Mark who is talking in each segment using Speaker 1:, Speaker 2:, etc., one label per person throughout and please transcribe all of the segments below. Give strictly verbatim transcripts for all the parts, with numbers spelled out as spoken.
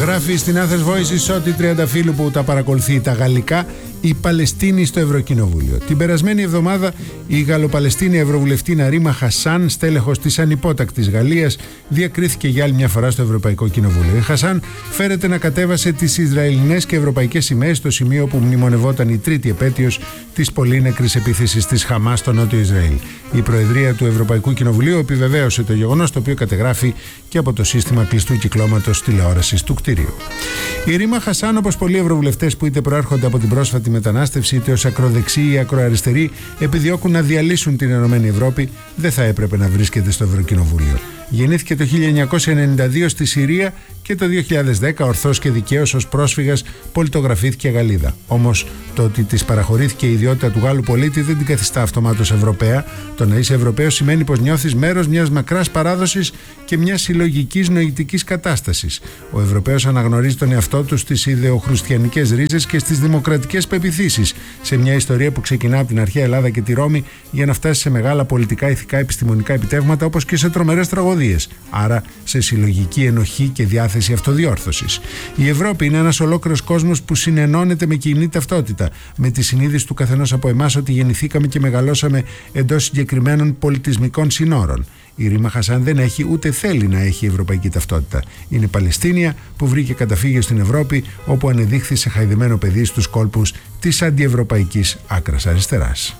Speaker 1: Γράφει στην Athens Voices Σώτη Τριανταφύλου που τα παρακολουθεί τα γαλλικά, η Παλαιστίνη στο Ευρωκοινοβούλιο. Την περασμένη εβδομάδα η Γαλλοπαλαιστίνη Ευρωβουλευτήνα Ρίμα Χασάν, στέλεχος της ανυπότακτης Γαλλίας, διακρίθηκε για άλλη μια φορά στο Ευρωπαϊκό Κοινοβούλιο. Η Χασάν φέρεται να κατέβασε τις Ισραηλινές και Ευρωπαϊκές σημαίες στο σημείο που μνημονευόταν η τρίτη επέτειος της πολύνεκρης επίθεσης της Χαμάς στο Νότιο Ισραήλ. Η Προεδρία του Ευρωπαϊκού Κοινοβουλίου επιβεβαίωσε το γεγονός, το οποίο κατεγράφει και από το σύστημα κλειστού κυκλώματος τηλεόρασης του κτηρίου. Η Ρίμα Χασάν, όπως πολλοί ευρωβουλευτές που είτε προέρχονται από την πρόσφατη μετανάστευση είτε ως ακροδεξιοί ή ακροαριστεροί επιδιώκουν να διαλύσουν την Ενωμένη Ευρώπη, δεν θα έπρεπε να βρίσκεται στο Ευρωκοινοβούλιο. Γεννήθηκε το χίλια εννιακόσια ενενήντα δύο στη Συρία και το δύο χιλιάδες δέκα ορθώς και δικαίως ως πρόσφυγας πολιτογραφήθηκε Γαλλίδα. Όμως το ότι της παραχωρήθηκε η ιδιότητα του Γάλλου πολίτη δεν την καθιστά αυτομάτως Ευρωπαία. Το να είσαι Ευρωπαίος σημαίνει πως νιώθεις μέρος μιας μακράς παράδοσης και μιας συλλογικής νοητικής κατάστασης. Ο Ευρωπαίος αναγνωρίζει τον εαυτό του στις ιδεοχρουστιανικές ρίζες και στις δημοκρατικές πεποιθήσεις, σε μια ιστορία που ξεκινά από την αρχαία Ελλάδα και τη Ρώμη για να φτάσει σε μεγάλα πολιτικά, ηθικά, επιστημονικά επιτεύγματα, όπως και σε τρομερές τραγωδίες. Άρα σε συλλογική ενοχή και διάθεση αυτοδιόρθωσης. Η Ευρώπη είναι ένας ολόκληρος κόσμος που συνενώνεται με κοινή ταυτότητα, με τη συνείδηση του καθενός από εμάς ότι γεννηθήκαμε και μεγαλώσαμε εντός συγκεκριμένων πολιτισμικών συνόρων. Η Ρίμα Χασάν δεν έχει ούτε θέλει να έχει ευρωπαϊκή ταυτότητα. Είναι Παλαιστίνια που βρήκε καταφύγιο στην Ευρώπη, όπου ανεδείχθη σε χαϊδεμένο παιδί στους κόλπους της αντιευρωπαϊκής άκρας αριστεράς.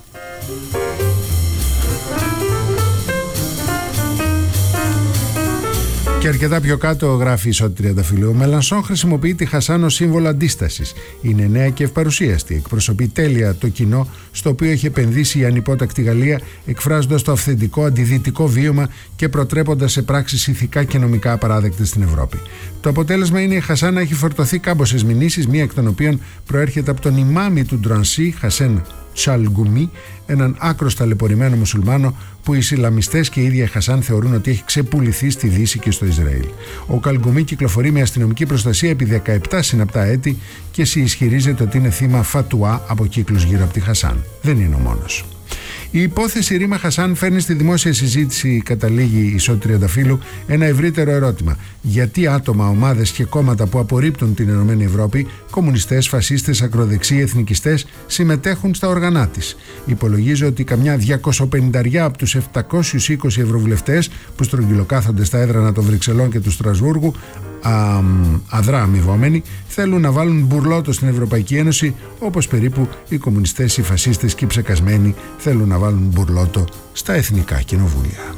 Speaker 1: Και αρκετά πιο κάτω γράφει η Σώτη Τριανταφύλου: ο Μελανσόν χρησιμοποιεί τη Χασάν ως σύμβολο αντίστασης. Είναι νέα και ευπαρουσίαστη. Εκπροσωπεί τέλεια το κοινό στο οποίο έχει επενδύσει η ανυπότακτη Γαλλία, εκφράζοντας το αυθεντικό αντιδυτικό βίωμα και προτρέποντας σε πράξεις ηθικά και νομικά απαράδεκτες στην Ευρώπη. Το αποτέλεσμα είναι η Χασάν να έχει φορτωθεί κάμποσες μηνύσεις, μία εκ των οποίων προέρχεται από τον ημάμι του Ντρανσί, Χασέν Τσαλγκουμί, έναν άκρος ταλαιπωρημένο μουσουλμάνο που οι Ισλαμιστές και η ίδια η Χασάν θεωρούν ότι έχει ξεπουληθεί στη Δύση και στο Ισραήλ. Ο Καλγκουμί κυκλοφορεί με αστυνομική προστασία επί δεκαεπτά συναπτά έτη και ισχυρίζεται ότι είναι θύμα φατουά από κύκλους γύρω από τη Χασάν. Δεν είναι ο μόνος. Η υπόθεση Ρίμα Χασάν φέρνει στη δημόσια συζήτηση, καταλήγει η Σώτη Τριανταφύλου, ένα ευρύτερο ερώτημα. Γιατί άτομα, ομάδες και κόμματα που απορρίπτουν την Ενωμένη Ευρώπη, κομμουνιστές, φασίστες, ακροδεξιοί, εθνικιστές, συμμετέχουν στα όργανά της. Υπολογίζω ότι καμιά διακοσιπενήντα από τους επτακόσιους είκοσι ευρωβουλευτές που στρογγυλοκάθονται στα έδρανα των Βρυξελών και του Στρασβούργου, Α, αδρά αμοιβόμενοι, θέλουν να βάλουν μπουρλότο στην Ευρωπαϊκή Ένωση, όπως περίπου οι κομμουνιστές, οι φασίστες και οι ψεκασμένοι θέλουν να βάλουν μπουρλότο στα εθνικά κοινοβούλια.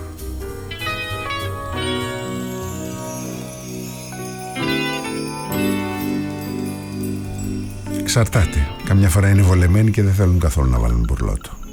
Speaker 1: Εξαρτάται. Καμιά φορά είναι βολεμένοι και δεν θέλουν καθόλου να βάλουν μπουρλότο.